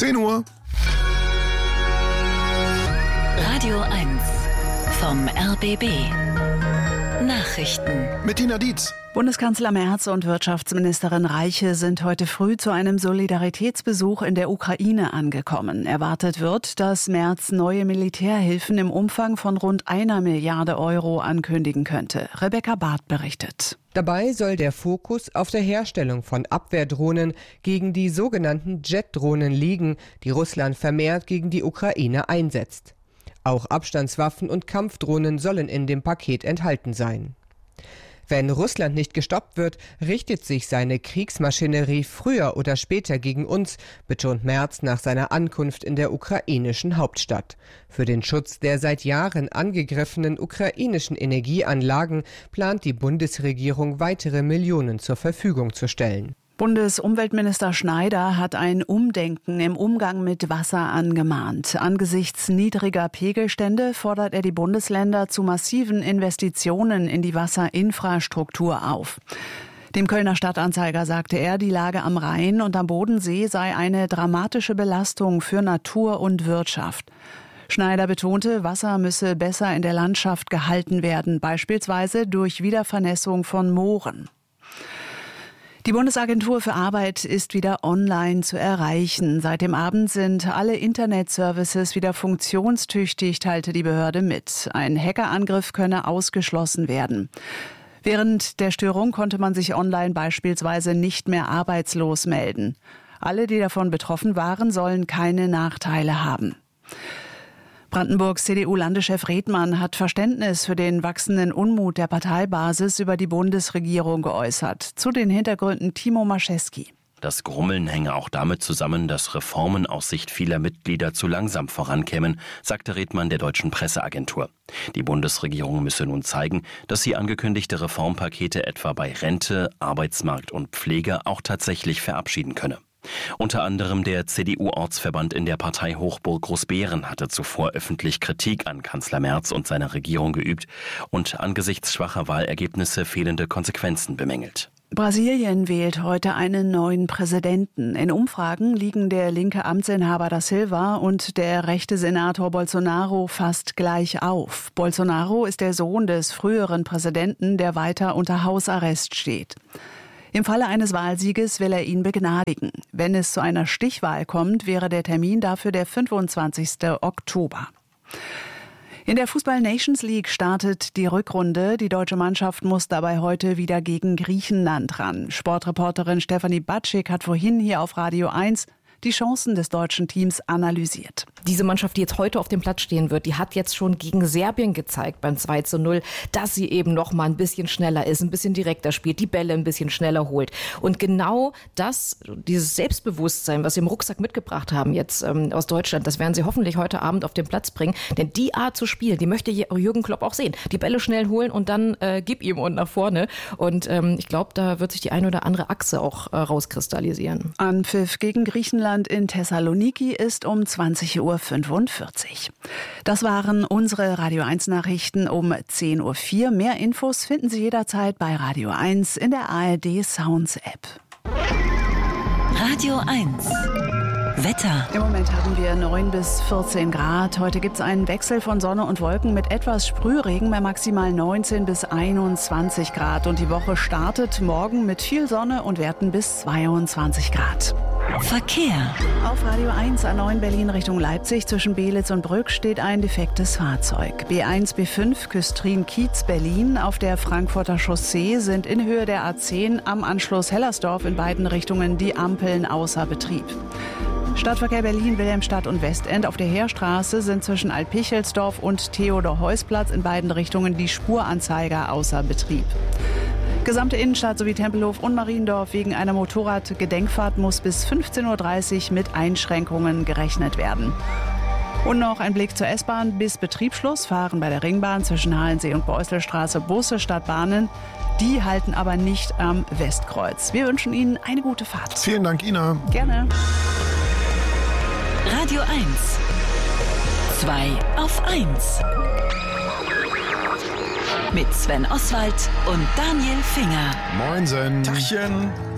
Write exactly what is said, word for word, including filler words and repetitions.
zehn Uhr. Radio eins vom R B B. Nachrichten. Mit Tina Dietz. Bundeskanzler Merz und Wirtschaftsministerin Reiche sind heute früh zu einem Solidaritätsbesuch in der Ukraine angekommen. Erwartet wird, dass Merz neue Militärhilfen im Umfang von rund einer Milliarde Euro ankündigen könnte. Rebecca Barth berichtet. Dabei soll der Fokus auf der Herstellung von Abwehrdrohnen gegen die sogenannten Jet-Drohnen liegen, die Russland vermehrt gegen die Ukraine einsetzt. Auch Abstandswaffen und Kampfdrohnen sollen in dem Paket enthalten sein. Wenn Russland nicht gestoppt wird, richtet sich seine Kriegsmaschinerie früher oder später gegen uns, betont Merz nach seiner Ankunft in der ukrainischen Hauptstadt. Für den Schutz der seit Jahren angegriffenen ukrainischen Energieanlagen plant die Bundesregierung, weitere Millionen zur Verfügung zu stellen. Bundesumweltminister Schneider hat ein Umdenken im Umgang mit Wasser angemahnt. Angesichts niedriger Pegelstände fordert er die Bundesländer zu massiven Investitionen in die Wasserinfrastruktur auf. Dem Kölner Stadtanzeiger sagte er, die Lage am Rhein und am Bodensee sei eine dramatische Belastung für Natur und Wirtschaft. Schneider betonte, Wasser müsse besser in der Landschaft gehalten werden, beispielsweise durch Wiedervernässung von Mooren. Die Bundesagentur für Arbeit ist wieder online zu erreichen. Seit dem Abend sind alle Internetservices wieder funktionstüchtig, teilte die Behörde mit. Ein Hackerangriff könne ausgeschlossen werden. Während der Störung konnte man sich online beispielsweise nicht mehr arbeitslos melden. Alle, die davon betroffen waren, sollen keine Nachteile haben. Brandenburgs C D U-Landeschef Redmann hat Verständnis für den wachsenden Unmut der Parteibasis über die Bundesregierung geäußert. Zu den Hintergründen Timo Maschewski. Das Grummeln hänge auch damit zusammen, dass Reformen aus Sicht vieler Mitglieder zu langsam vorankämen, sagte Redmann der deutschen Presseagentur. Die Bundesregierung müsse nun zeigen, dass sie angekündigte Reformpakete etwa bei Rente, Arbeitsmarkt und Pflege auch tatsächlich verabschieden könne. Unter anderem der C D U-Ortsverband in der Partei Hochburg Großbeeren hatte zuvor öffentlich Kritik an Kanzler Merz und seiner Regierung geübt und angesichts schwacher Wahlergebnisse fehlende Konsequenzen bemängelt. Brasilien wählt heute einen neuen Präsidenten. In Umfragen liegen der linke Amtsinhaber da Silva und der rechte Senator Bolsonaro fast gleich auf. Bolsonaro ist der Sohn des früheren Präsidenten, der weiter unter Hausarrest steht. Im Falle eines Wahlsieges will er ihn begnadigen. Wenn es zu einer Stichwahl kommt, wäre der Termin dafür der fünfundzwanzigsten Oktober. In der Fußball-Nations League startet die Rückrunde. Die deutsche Mannschaft muss dabei heute wieder gegen Griechenland ran. Sportreporterin Stefanie Batschik hat vorhin hier auf Radio eins die Chancen des deutschen Teams analysiert. Diese Mannschaft, die jetzt heute auf dem Platz stehen wird, die hat jetzt schon gegen Serbien gezeigt beim zwei zu null, dass sie eben noch mal ein bisschen schneller ist, ein bisschen direkter spielt, die Bälle ein bisschen schneller holt. Und genau das, dieses Selbstbewusstsein, was sie im Rucksack mitgebracht haben jetzt ähm, aus Deutschland, das werden sie hoffentlich heute Abend auf den Platz bringen. Denn die Art zu spielen, die möchte Jürgen Klopp auch sehen. Die Bälle schnell holen und dann äh, gib ihm und nach vorne. Und ähm, ich glaube, da wird sich die eine oder andere Achse auch äh, rauskristallisieren. Anpfiff gegen Griechenland in Thessaloniki ist um zwanzig Uhr fünfundvierzig. Das waren unsere Radio eins Nachrichten um zehn Uhr vier. Mehr Infos finden Sie jederzeit bei Radio eins in der A R D Sounds App. Radio eins. Wetter. Im Moment haben wir neun bis vierzehn Grad. Heute gibt es einen Wechsel von Sonne und Wolken mit etwas Sprühregen bei maximal neunzehn bis einundzwanzig Grad. Und die Woche startet morgen mit viel Sonne und Werten bis zweiundzwanzig Grad. Verkehr. Auf Radio eins A neun Berlin Richtung Leipzig zwischen Beelitz und Brück steht ein defektes Fahrzeug. B eins B fünf Küstrin-Kiez Berlin auf der Frankfurter Chaussee sind in Höhe der A zehn am Anschluss Hellersdorf in beiden Richtungen die Ampeln außer Betrieb. Stadtverkehr Berlin, Wilhelmstadt und Westend auf der Heerstraße sind zwischen Altpichelsdorf und Theodor-Heuss-Platz in beiden Richtungen die Spuranzeiger außer Betrieb. Gesamte Innenstadt sowie Tempelhof und Mariendorf wegen einer Motorradgedenkfahrt muss bis fünfzehn Uhr dreißig mit Einschränkungen gerechnet werden. Und noch ein Blick zur S-Bahn. Bis Betriebsschluss fahren bei der Ringbahn zwischen Halensee und Beusselstraße Busse statt Bahnen. Die halten aber nicht am Westkreuz. Wir wünschen Ihnen eine gute Fahrt. Vielen Dank, Ina. Gerne. Radio eins. zwei auf eins. Mit Sven Oswald und Daniel Finger. Moinsen. Tachchen.